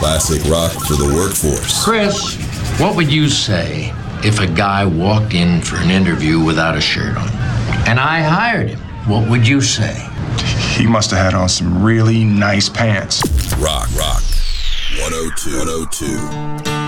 Classic rock for the workforce. Chris, what would you say if a guy walked in for an interview without a shirt on? And I hired him. What would you say? He must have had on some really nice pants. Rock 102.